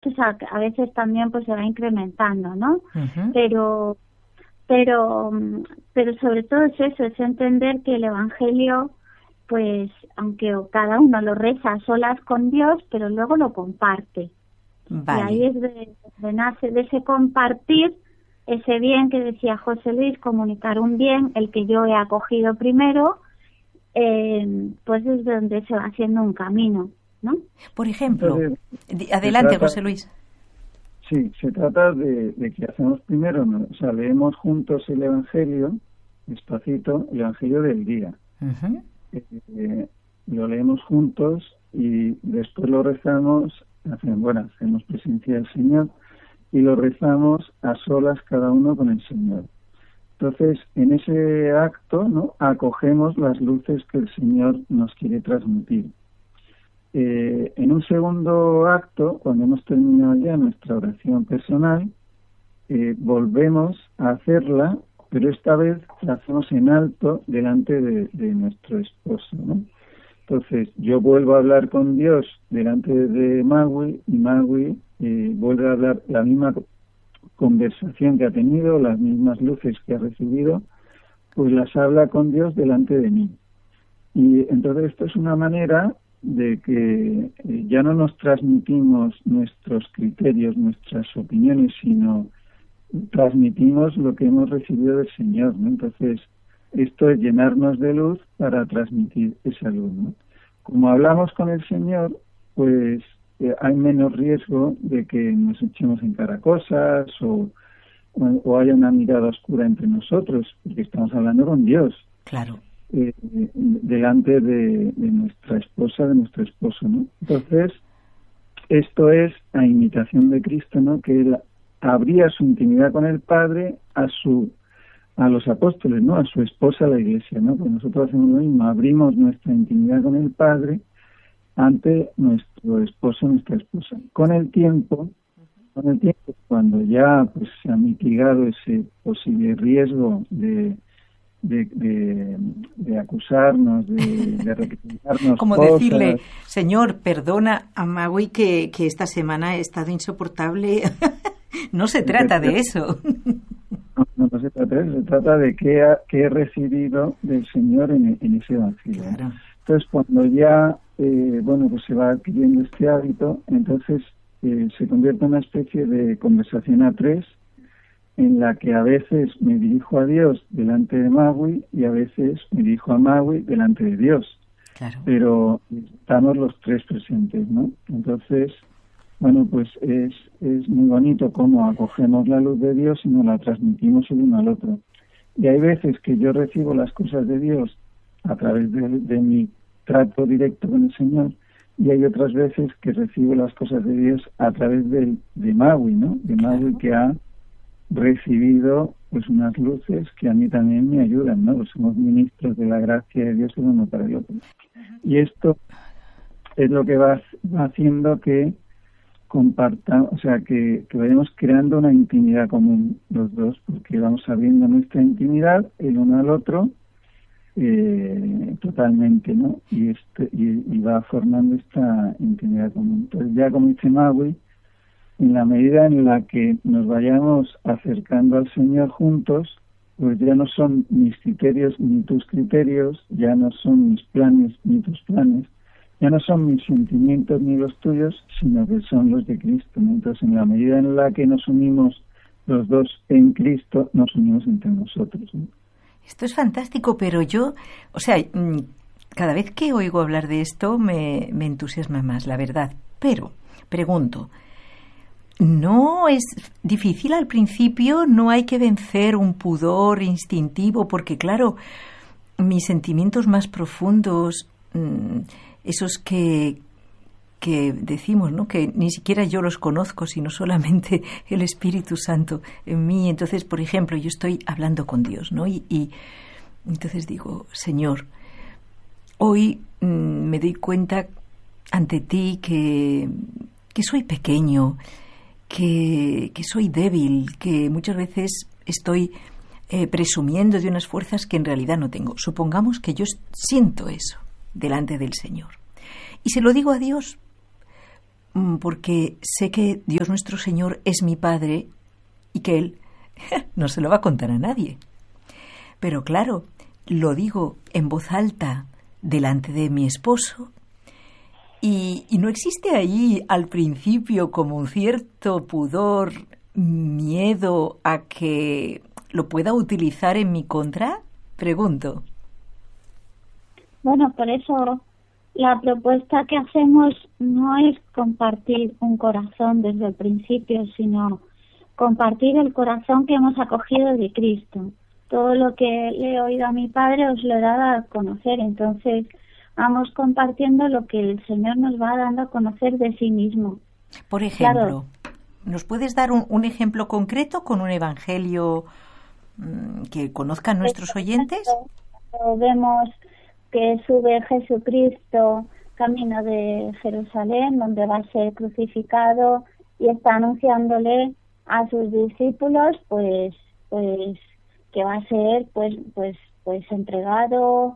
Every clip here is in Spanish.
pues a veces también pues se va incrementando, ¿no? Uh-huh. Pero sobre todo es eso, es entender que el Evangelio, pues aunque cada uno lo reza a solas con Dios, pero luego lo comparte. Vale. Y ahí es de nace de ese compartir ese bien que decía José Luis, comunicar un bien, el que yo he acogido primero, pues es donde se va haciendo un camino, ¿no? Por ejemplo, entonces, adelante, José Luis. Sí, se trata de que hacemos primero, ¿no? O sea, leemos juntos el Evangelio, despacito, el Evangelio del día. Uh-huh. Lo leemos juntos y después lo rezamos, hacemos presencia del Señor y lo rezamos a solas cada uno con el Señor. Entonces, en ese acto, ¿no?, acogemos las luces que el Señor nos quiere transmitir. En un segundo acto, cuando hemos terminado ya nuestra oración personal, volvemos a hacerla, pero esta vez la hacemos en alto delante de nuestro esposo, ¿no? Entonces, yo vuelvo a hablar con Dios delante de Magui, y Magui vuelve a hablar la misma conversación que ha tenido, las mismas luces que ha recibido, pues las habla con Dios delante de mí. Y entonces esto es una manera de que ya no nos transmitimos nuestros criterios, nuestras opiniones, sino transmitimos lo que hemos recibido del Señor, ¿no? Entonces, esto es llenarnos de luz para transmitir esa luz, ¿no? Como hablamos con el Señor, pues hay menos riesgo de que nos echemos en cara cosas o haya una mirada oscura entre nosotros, porque estamos hablando con Dios. Claro. Delante de nuestra esposa, de nuestro esposo, ¿no? Entonces, esto es a imitación de Cristo, ¿no?, que Él abría su intimidad con el Padre a los apóstoles, ¿no?, a su esposa, la Iglesia, ¿no? Pues nosotros hacemos lo mismo, abrimos nuestra intimidad con el Padre ante nuestro esposo, nuestra esposa. Con el tiempo, cuando ya pues se ha mitigado ese posible riesgo de acusarnos, de recriminarnos como cosas. Decirle, Señor, perdona a Magui que esta semana he estado insoportable. No se trata de eso. No se trata de eso, se trata de qué he recibido del Señor en ese Evangelio. Claro. Entonces, cuando ya pues se va adquiriendo este hábito, entonces se convierte en una especie de conversación a tres, en la que a veces me dirijo a Dios delante de Magui y a veces me dirijo a Magui delante de Dios. Claro. Pero estamos los tres presentes, ¿no? Entonces, pues es muy bonito cómo acogemos la luz de Dios y nos la transmitimos el uno al otro. Y hay veces que yo recibo las cosas de Dios a través de mi trato directo con el Señor, y hay otras veces que recibo las cosas de Dios a través de Magui, ¿no? De Magui, que ha recibido pues unas luces que a mí también me ayudan, ¿no? Pues somos ministros de la gracia de Dios el uno para el otro. Y esto es lo que va haciendo que compartamos, o sea, que vayamos creando una intimidad común los dos, porque vamos abriendo nuestra intimidad el uno al otro totalmente, ¿no? Y va formando esta intimidad común. Entonces, ya como dice Magui, en la medida en la que nos vayamos acercando al Señor juntos, pues ya no son mis criterios ni tus criterios, ya no son mis planes ni tus planes, ya no son mis sentimientos ni los tuyos, sino que son los de Cristo, ¿no? Entonces, en la medida en la que nos unimos los dos en Cristo, nos unimos entre nosotros, ¿no? Esto es fantástico, pero yo, cada vez que oigo hablar de esto me entusiasma más, la verdad. Pero, pregunto, ¿no es difícil al principio? ¿No hay que vencer un pudor instintivo? Porque, claro, mis sentimientos más profundos, esos que decimos, ¿no?, que ni siquiera yo los conozco, sino solamente el Espíritu Santo en mí. Entonces, por ejemplo, yo estoy hablando con Dios, ¿no? Y entonces digo, Señor, hoy me doy cuenta ante ti que soy pequeño, que soy débil, que muchas veces estoy presumiendo de unas fuerzas que en realidad no tengo. Supongamos que yo siento eso delante del Señor. Y se lo digo a Dios, porque sé que Dios nuestro Señor es mi Padre y que Él no se lo va a contar a nadie. Pero claro, lo digo en voz alta delante de mi esposo y no existe ahí al principio como un cierto pudor, miedo a que lo pueda utilizar en mi contra, pregunto. Bueno, por eso la propuesta que hacemos no es compartir un corazón desde el principio, sino compartir el corazón que hemos acogido de Cristo. Todo lo que le he oído a mi Padre os lo he dado a conocer, entonces vamos compartiendo lo que el Señor nos va dando a conocer de sí mismo. Por ejemplo, ¿nos puedes dar un ejemplo concreto con un evangelio que conozcan nuestros oyentes? Vemos que sube Jesucristo camino de Jerusalén, donde va a ser crucificado, y está anunciándole a sus discípulos pues que va a ser pues entregado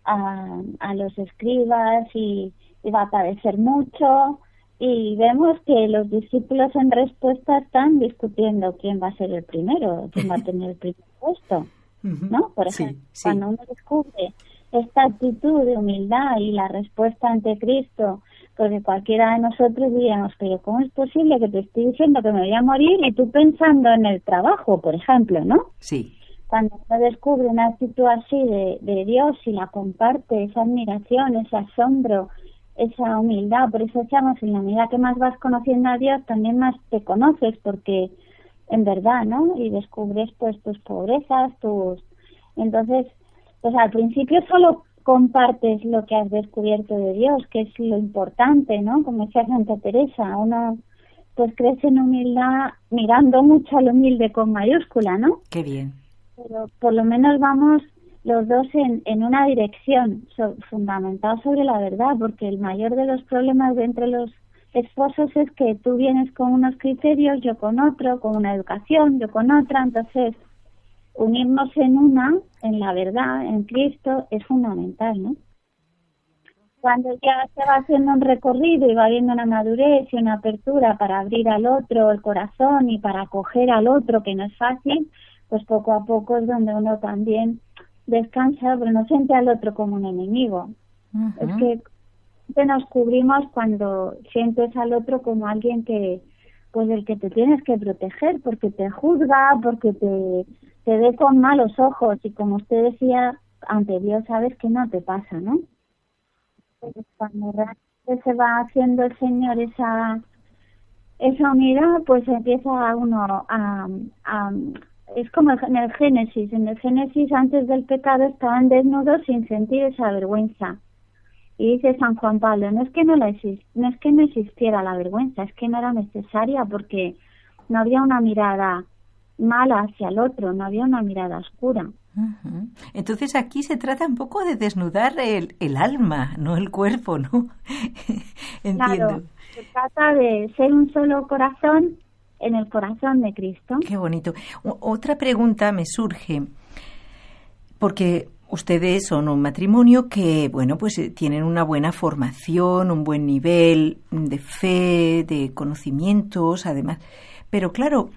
a los escribas y va a padecer mucho, y vemos que los discípulos en respuesta están discutiendo quién va a ser el primero, quién va a tener el primer puesto, ¿no? Por ejemplo, cuando uno descubre esta actitud de humildad y la respuesta ante Cristo, porque cualquiera de nosotros diríamos, pero ¿cómo es posible que te estoy diciendo que me voy a morir y tú pensando en el trabajo, por ejemplo, ¿no? Sí. Cuando uno descubre una actitud así de Dios y la comparte, esa admiración, ese asombro, esa humildad, por eso decíamos, en la medida que más vas conociendo a Dios, también más te conoces, porque en verdad, ¿no? Y descubres pues tus pobrezas, Entonces, pues al principio solo compartes lo que has descubierto de Dios, que es lo importante, ¿no? Como decía Santa Teresa, uno pues crece en humildad mirando mucho al humilde con mayúscula, ¿no? Qué bien. Pero por lo menos vamos los dos en una dirección fundamental sobre la verdad, porque el mayor de los problemas de entre los esposos es que tú vienes con unos criterios, yo con otro, con una educación, yo con otra, entonces unirnos en la verdad, en Cristo, es fundamental, ¿no? Cuando ya se va haciendo un recorrido y va habiendo una madurez y una apertura para abrir al otro el corazón y para acoger al otro, que no es fácil, pues poco a poco es donde uno también descansa, pero no siente al otro como un enemigo. Es que nos cubrimos cuando sientes al otro como alguien que, pues del que te tienes que proteger, porque te juzga, porque te ve con malos ojos, y como usted decía, ante Dios sabes que no te pasa, ¿no? Pues cuando realmente se va haciendo el Señor esa unidad, pues empieza uno es como en el Génesis. En el Génesis, antes del pecado, estaban desnudos sin sentir esa vergüenza. Y dice San Juan Pablo, no es que no existiera la vergüenza, es que no era necesaria, porque no había una mirada mala hacia el otro, no había una mirada oscura. Entonces aquí se trata un poco de desnudar el alma, no el cuerpo, ¿no? Entiendo. Claro, se trata de ser un solo corazón en el corazón de Cristo. Qué bonito. Otra pregunta me surge, porque ustedes son un matrimonio que, bueno, pues tienen una buena formación, un buen nivel de fe, de conocimientos, además. Pero claro,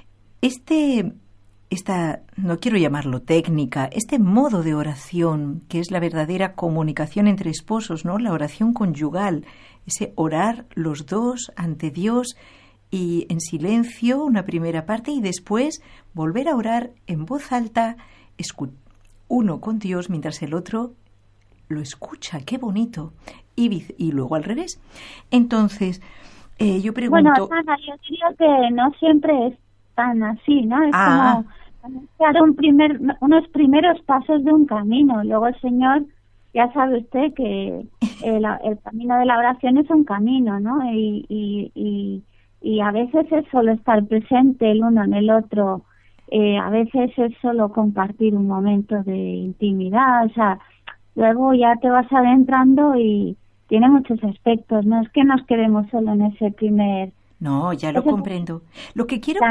esta, no quiero llamarlo técnica, este modo de oración, que es la verdadera comunicación entre esposos, ¿no? La oración conyugal, ese orar los dos ante Dios y en silencio, una primera parte, y después volver a orar en voz alta, uno con Dios mientras el otro lo escucha. ¡Qué bonito! Y luego al revés. Entonces, yo pregunto... Bueno, Ana, yo diría que no siempre es tan así, ¿no? Es como dar unos primeros pasos de un camino. Luego el Señor, ya sabe usted que el camino de la oración es un camino, ¿no? Y a veces es solo estar presente el uno en el otro, a veces es solo compartir un momento de intimidad, o sea, luego ya te vas adentrando y tiene muchos aspectos, no es que nos quedemos solo en ese primer... No, ya lo comprendo. Lo que quiero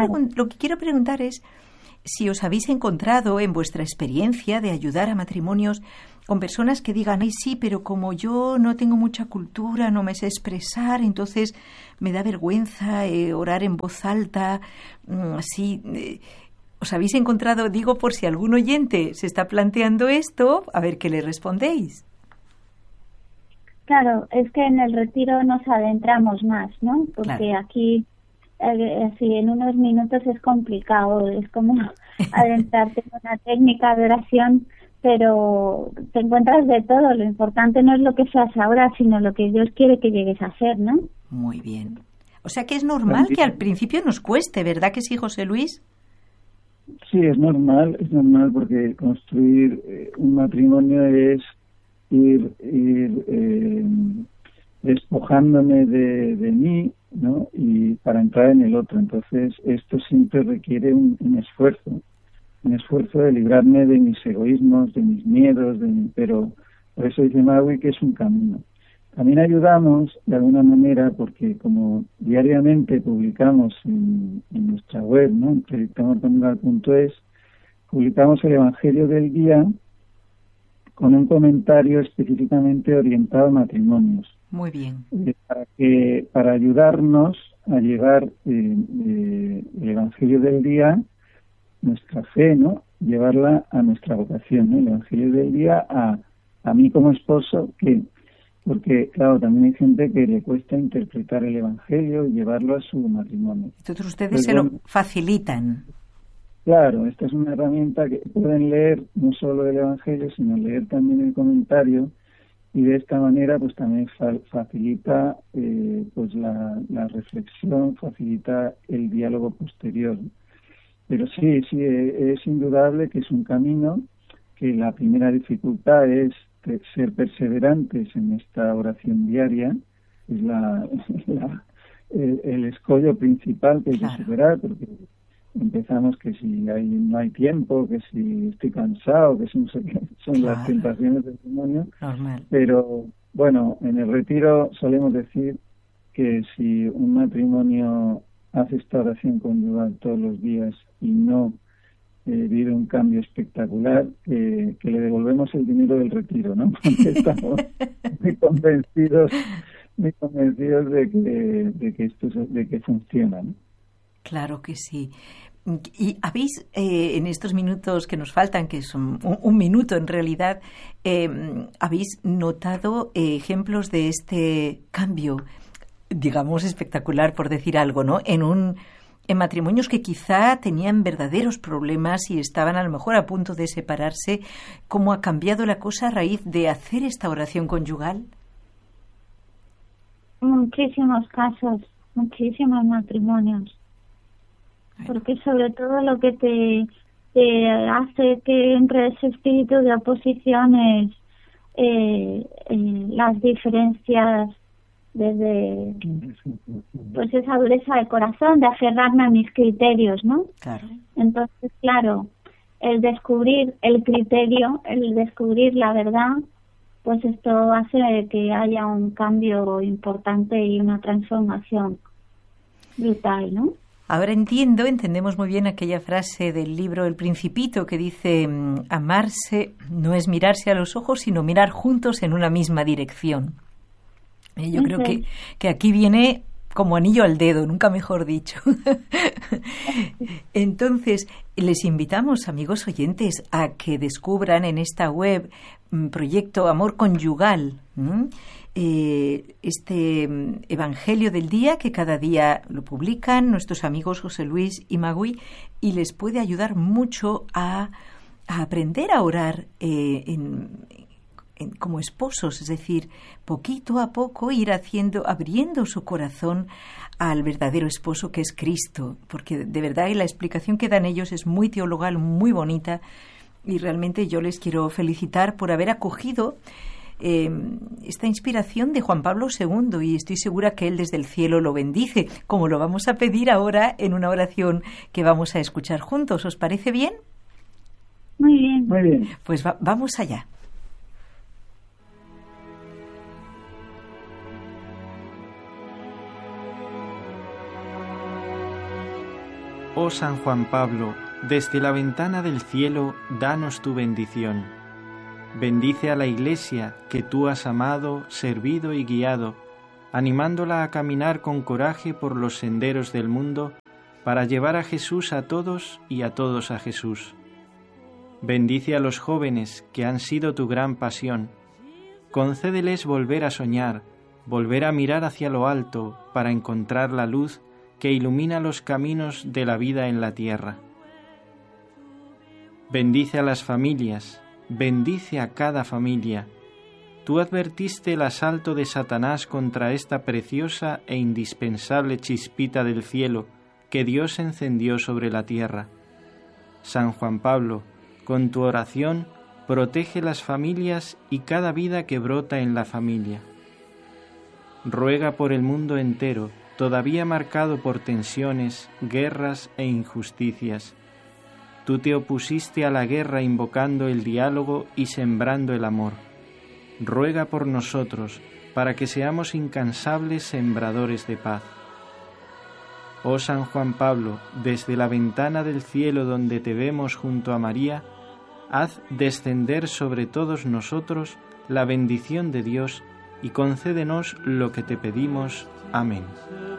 preguntar es si os habéis encontrado en vuestra experiencia de ayudar a matrimonios con personas que digan, ay, sí, pero como yo no tengo mucha cultura, no me sé expresar, entonces me da vergüenza orar en voz alta, así. ¿Os habéis encontrado, digo, por si algún oyente se está planteando esto, a ver qué le respondéis? Claro, es que en el retiro nos adentramos más, ¿no? Porque claro, aquí, así en unos minutos es complicado, es como adentrarte en una técnica de oración, pero te encuentras de todo. Lo importante no es lo que seas ahora, sino lo que Dios quiere que llegues a ser, ¿no? Muy bien. O sea que es normal que al principio nos cueste, ¿verdad que sí, José Luis? Sí, es normal porque construir un matrimonio es ir despojándome de mí, ¿no? Y para entrar en el otro. Entonces, esto siempre requiere un esfuerzo de librarme de mis egoísmos, de mis miedos, pero por eso dice Magui que es un camino. También ayudamos de alguna manera porque como diariamente publicamos en nuestra web, ¿no? En proyectoamorconjugal.es, publicamos el Evangelio del día con un comentario específicamente orientado a matrimonios. Muy bien. Para ayudarnos a llevar el Evangelio del día, nuestra fe, ¿no? Llevarla a nuestra vocación, ¿no? El Evangelio del día a mí como esposo, porque, claro, también hay gente que le cuesta interpretar el Evangelio y llevarlo a su matrimonio. Entonces ustedes se lo facilitan. Claro, esta es una herramienta que pueden leer no solo el Evangelio, sino leer también el comentario, y de esta manera pues también facilita pues la reflexión, facilita el diálogo posterior. Pero sí, es indudable que es un camino, que la primera dificultad es ser perseverantes en esta oración diaria, es el escollo principal que hay que superar, porque empezamos que si no hay tiempo, que si estoy cansado, que si no sé qué, son las tentaciones del demonio. Normal. Pero bueno, en el retiro solemos decir que si un matrimonio hace esta oración conyugal todos los días y no vive un cambio espectacular, que le devolvemos el dinero del retiro, ¿no? Porque estamos muy convencidos de que funciona, ¿no? Claro que sí. Y habéis, en estos minutos que nos faltan, que son un minuto en realidad, habéis notado ejemplos de este cambio, digamos, espectacular, por decir algo, ¿no? En matrimonios que quizá tenían verdaderos problemas y estaban a lo mejor a punto de separarse, ¿cómo ha cambiado la cosa a raíz de hacer esta oración conyugal? Muchísimos casos, muchísimos matrimonios. Porque sobre todo lo que te hace que entre ese espíritu de oposición es las diferencias desde pues esa dureza de corazón, de aferrarme a mis criterios, ¿no? Claro. Entonces, claro, el descubrir el criterio, el descubrir la verdad, pues esto hace que haya un cambio importante y una transformación brutal, ¿no? Ahora entendemos muy bien aquella frase del libro El Principito que dice: amarse no es mirarse a los ojos, sino mirar juntos en una misma dirección. Yo creo que aquí viene como anillo al dedo, nunca mejor dicho. Entonces, les invitamos, amigos oyentes, a que descubran en esta web Proyecto Amor Conyugal, este Evangelio del día que cada día lo publican nuestros amigos José Luis y Magui, y les puede ayudar mucho a aprender a orar como esposos, es decir, poquito a poco ir abriendo su corazón al verdadero esposo que es Cristo, porque de verdad la explicación que dan ellos es muy teologal, muy bonita, y realmente yo les quiero felicitar por haber acogido esta inspiración de Juan Pablo II, y estoy segura que él desde el cielo lo bendice, como lo vamos a pedir ahora en una oración que vamos a escuchar juntos. ¿Os parece bien? Muy bien. Muy bien. Pues vamos allá. Oh San Juan Pablo, desde la ventana del cielo, danos tu bendición. Bendice a la Iglesia que tú has amado, servido y guiado, animándola a caminar con coraje por los senderos del mundo para llevar a Jesús a todos y a todos a Jesús. Bendice a los jóvenes que han sido tu gran pasión. Concédeles volver a soñar, volver a mirar hacia lo alto para encontrar la luz que ilumina los caminos de la vida en la tierra. Bendice a las familias, bendice a cada familia. Tú advertiste el asalto de Satanás contra esta preciosa e indispensable chispita del cielo que Dios encendió sobre la tierra. San Juan Pablo, con tu oración, protege las familias y cada vida que brota en la familia. Ruega por el mundo entero, todavía marcado por tensiones, guerras e injusticias. Tú te opusiste a la guerra invocando el diálogo y sembrando el amor. Ruega por nosotros, para que seamos incansables sembradores de paz. Oh San Juan Pablo, desde la ventana del cielo donde te vemos junto a María, haz descender sobre todos nosotros la bendición de Dios y concédenos lo que te pedimos. Amén.